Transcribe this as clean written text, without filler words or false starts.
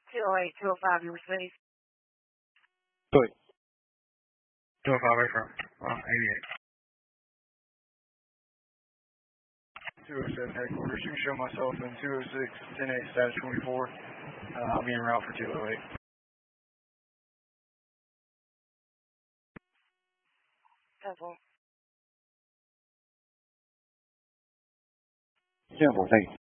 208, 205, you receive. Good. 205 from 88. 207 headquarters. You can show myself in 206, 10-8, status 24. I'll be en route for 208. Simple. Simple, thank you.